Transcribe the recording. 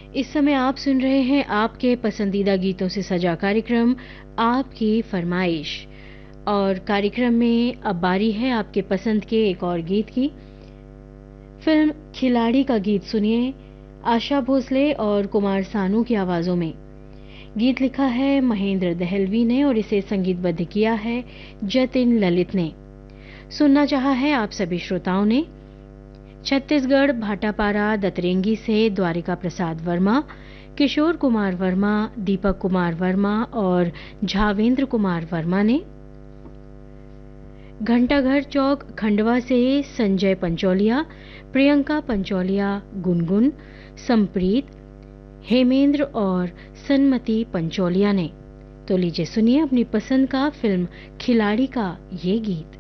इस समय आप सुन रहे हैं आपके पसंदीदा गीतों से सजा कार्यक्रम आपकी फरमाइश। और कार्यक्रम में अब बारी है आपके पसंद के एक और गीत की। फिल्म खिलाड़ी का गीत सुनिए, आशा भोसले और कुमार सानू की आवाजों में। गीत लिखा है महेंद्र दहलवी ने और इसे संगीतबद्ध किया है जतिन ललित ने। सुनना चाहा है आप सभी श्रोताओं ने। छत्तीसगढ़ भाटापारा दतरेंगी से द्वारिका प्रसाद वर्मा, किशोर कुमार वर्मा, दीपक कुमार वर्मा और झावेंद्र कुमार वर्मा ने। घंटाघर चौक खंडवा से संजय पंचौलिया, प्रियंका पंचौलिया, गुनगुन, संप्रीत, हेमेंद्र और सन्मति पंचौलिया ने। तो लीजिए सुनिए अपनी पसंद का फिल्म खिलाड़ी का ये गीत।